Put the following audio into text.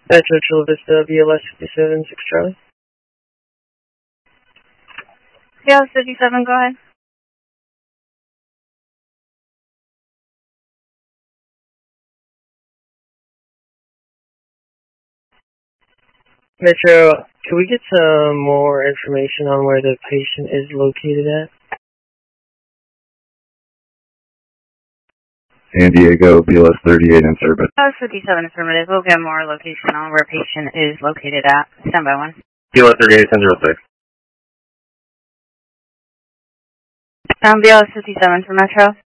Metro Chula Vista, BLS 57, 6 Charlie. BLS 57, go ahead. Metro, can we get some more information on where the patient is located at? San Diego, BLS 38 in service. BLS 57, affirmative. We'll get more location on where patient is located at. Stand by 1. BLS 38, 10-06. BLS 57 for Metro.